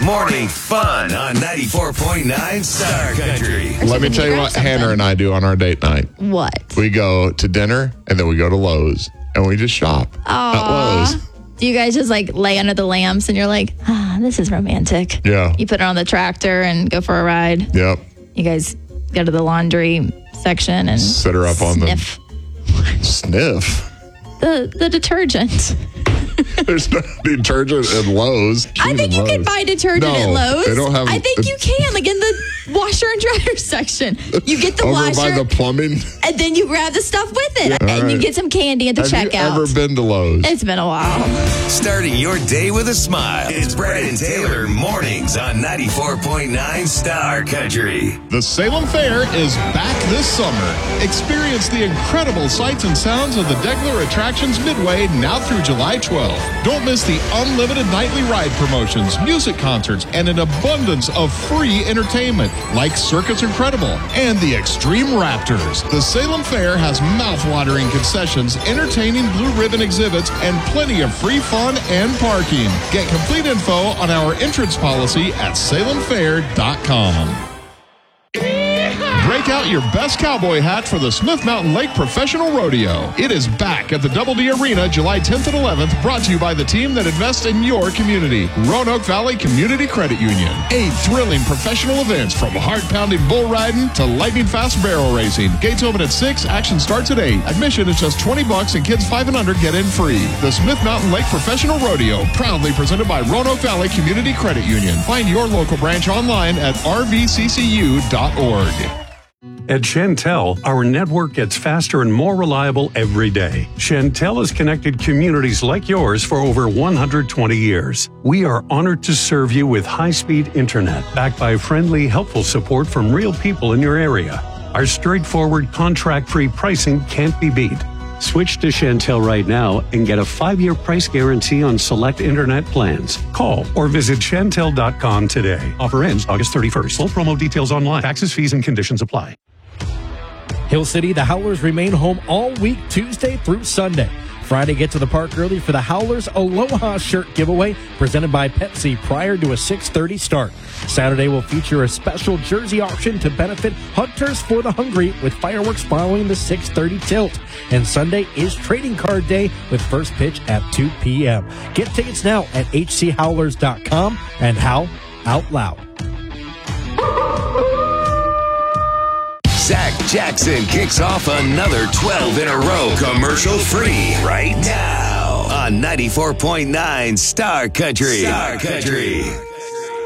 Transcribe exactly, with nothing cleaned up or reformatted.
Morning fun on ninety-four point nine Star Country. Let me tell you what Hannah and I do on our date night. What? We go to dinner, and then we go to Lowe's, and we just shop Aww. at Lowe's. Do you guys just like lay under the lamps and you're like, ah, this is romantic? Yeah. You put it on the tractor and go for a ride. Yep. You guys go to the laundry section and Sit her up on the- sniff Sniff. the the detergent. There's no detergent at Lowe's. I think you Lowe's. can buy detergent No, at Lowe's. they don't have- I think you can, like in the washer and dryer section. You get the Over washer, by the plumbing. and then you grab the stuff with it, Yeah, and right. you get some candy at the Have checkout. you ever been to Lowe's? It's been a while. Starting your day with a smile. It's Brad and Taylor mornings on ninety-four point nine Star Country. The Salem Fair is back this summer. Experience the incredible sights and sounds of the Degler Attractions Midway now through July twelfth. Don't miss the unlimited nightly ride promotions, music concerts, and an abundance of free entertainment like Circus Incredible and the Extreme Raptors. The Salem Fair has mouth-watering concessions, entertaining blue ribbon exhibits, and plenty of free fun and parking. Get complete info on our entrance policy at salem fair dot com. Break out your best cowboy hat for the Smith Mountain Lake Professional Rodeo. It is back at the Double D Arena July tenth and eleventh, brought to you by the team that invests in your community, Roanoke Valley Community Credit Union. Eight thrilling professional events from heart-pounding bull riding to lightning-fast barrel racing. Gates open at six, action starts at eight. Admission is just twenty bucks and kids five and under get in free. The Smith Mountain Lake Professional Rodeo, proudly presented by Roanoke Valley Community Credit Union. Find your local branch online at r v c c u dot org. At Chantel, our network gets faster and more reliable every day. Chantel has connected communities like yours for over one hundred twenty years. We are honored to serve you with high-speed internet, backed by friendly, helpful support from real people in your area. Our straightforward, contract-free pricing can't be beat. Switch to Chantel right now and get a five-year price guarantee on select internet plans. Call or visit chantel dot com today. Offer ends August thirty-first. Full promo details online. Taxes, fees, and conditions apply. Hill City, the Howlers remain home all week, Tuesday through Sunday. Friday, get to the park early for the Howlers Aloha shirt giveaway presented by Pepsi prior to a six thirty start. Saturday will feature a special jersey auction to benefit Hunters for the Hungry with fireworks following the six thirty tilt. And Sunday is trading card day with first pitch at two p.m. Get tickets now at h c howlers dot com and howl out loud. Zach Jackson kicks off another twelve in a row commercial free right now on ninety-four point nine Star Country. Star Country.